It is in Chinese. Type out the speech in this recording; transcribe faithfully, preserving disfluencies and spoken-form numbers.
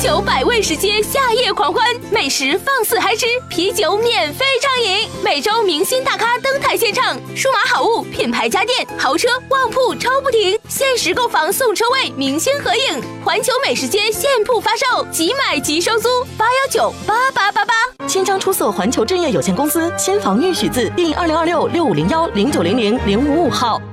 酒百味时节夏夜狂欢，美食放肆嗨吃，啤酒免费畅饮。每周明星大咖登台献唱，数码好物、品牌家电、豪车、旺铺抽不停，限时购房送车位，明星合影。环球美食街现铺发售，即买即收租，八幺九八八八八。 千张出售环球置业有限公司，先房预许字第二零二六六五零幺零九零零零五五号。